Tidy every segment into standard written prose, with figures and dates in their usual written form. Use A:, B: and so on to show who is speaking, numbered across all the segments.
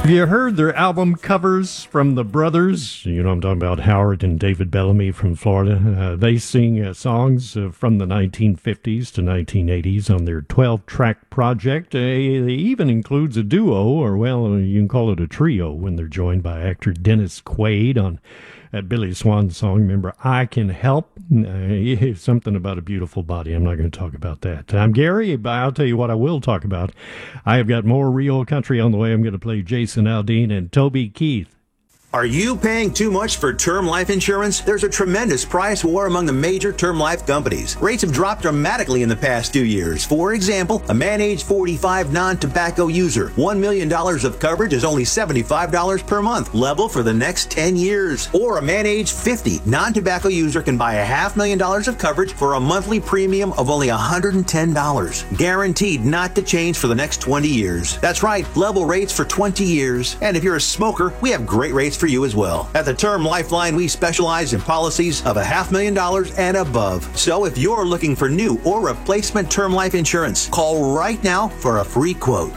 A: Have you heard their album covers from the brothers? You know I'm talking about, Howard and David Bellamy from Florida. They sing songs from the 1950s to 1980s on their 12-track project. It even includes a duo, or well, you can call it a trio, when they're joined by actor Dennis Quaid on that Billy Swan song. Remember, I Can Help? Something about a beautiful body. I'm not going to talk about that. I'm Gary, but I'll tell you what I will talk about. I have got more real country on the way. I'm going to play Jason Aldean and Toby Keith.
B: Are you paying too much for term life insurance? There's a tremendous price war among the major term life companies. Rates have dropped dramatically in the past 2 years. For example, a man age 45 non-tobacco user, $1 million of coverage is only $75 per month, level for the next 10 years. Or a man age 50 non-tobacco user can buy $500,000 of coverage for a monthly premium of only $110. Guaranteed not to change for the next 20 years. That's right, level rates for 20 years. And if you're a smoker, we have great rates for you as well. At the Term Lifeline, we specialize in policies of $500,000 and above. So if you're looking for new or replacement term life insurance, call right now for a free quote.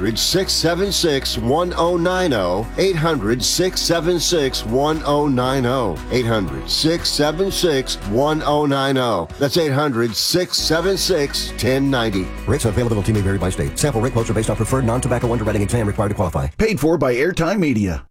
C: 800-676-1090. 800-676-1090. 800-676-1090. That's 800-676-1090.
D: Rates and availability may vary by state. Sample rate quotes are based on preferred non-tobacco underwriting exam required to qualify.
E: Paid for by Airtime Media.